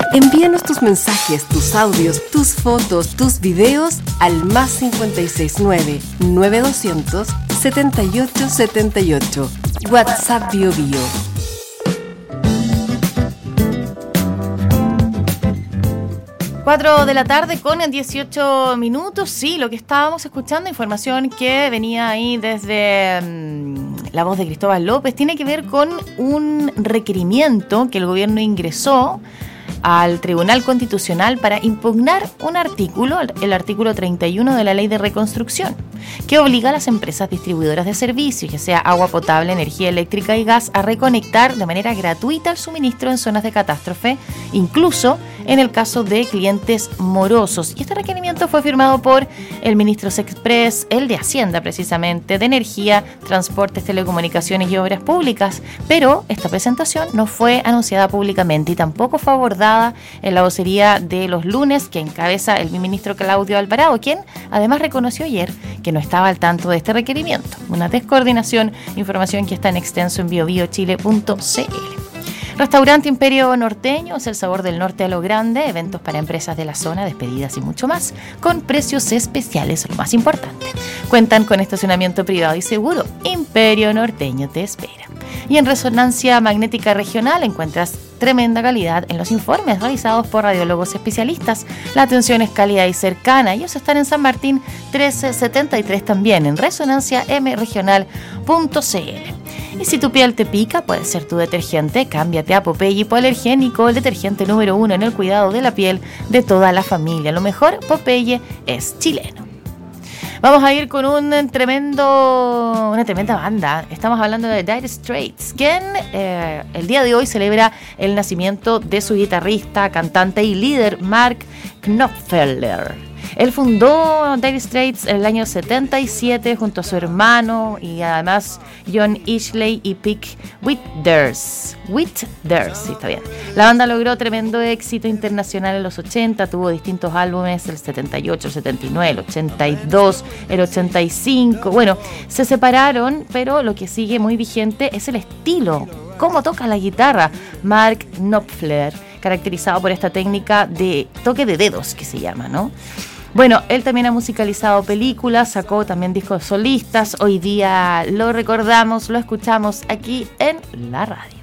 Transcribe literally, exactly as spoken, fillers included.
Envíanos tus mensajes, tus audios, tus fotos, tus videos al más cincuenta y seis nueve, nueve doscientos, setenta y ocho setenta y ocho. WhatsApp Bio Bio. cuatro de la tarde con dieciocho minutos. Sí, lo que estábamos escuchando, información que venía ahí desde um, la voz de Cristóbal López, tiene que ver con un requerimiento que el gobierno ingresó al Tribunal Constitucional para impugnar un artículo, el artículo treinta y uno de la Ley de Reconstrucción, que obliga a las empresas distribuidoras de servicios, ya sea agua potable, energía eléctrica y gas, a reconectar de manera gratuita el suministro en zonas de catástrofe, incluso en el caso de clientes morosos. Y este requerimiento fue firmado por el ministro Sexpress, el de Hacienda precisamente, de Energía, Transportes, Telecomunicaciones y Obras Públicas, pero esta presentación no fue anunciada públicamente y tampoco fue abordada en la vocería de los lunes que encabeza el ministro Claudio Alvarado, quien además reconoció ayer que no estaba al tanto de este requerimiento. Una descoordinación, información que está en extenso en bio bio chile punto c l. Restaurante Imperio Norteño, es el sabor del norte a lo grande, eventos para empresas de la zona, despedidas y mucho más, con precios especiales, lo más importante. Cuentan con estacionamiento privado y seguro. Imperio Norteño te espera. Y en Resonancia Magnética Regional encuentras tremenda calidad en los informes realizados por radiólogos especialistas. La atención es cálida y cercana. Ellos están en San Martín trece setenta y tres también, en resonancia m regional punto c l. Y si tu piel te pica, puede ser tu detergente. Cámbiate a Popeye Hipoalergénico, el detergente número uno en el cuidado de la piel de toda la familia. Lo mejor, Popeye es chileno. Vamos a ir con un tremendo, una tremenda banda. Estamos hablando de Dire Straits, quien eh, el día de hoy celebra el nacimiento de su guitarrista, cantante y líder Mark Knopfler. Él fundó Dire Straits en el año setenta y siete junto a su hermano y además John Ishley y Pete Withers. Withers, sí, está bien. La banda logró tremendo éxito internacional en los ochenta, tuvo distintos álbumes, el setenta y ocho, el setenta y nueve, el ochenta y dos, el ochenta y cinco. Bueno, se separaron, pero lo que sigue muy vigente es el estilo, cómo toca la guitarra Mark Knopfler, caracterizado por esta técnica de toque de dedos que se llama, ¿no? Bueno, él también ha musicalizado películas, sacó también discos solistas. Hoy día lo recordamos, lo escuchamos aquí en la radio.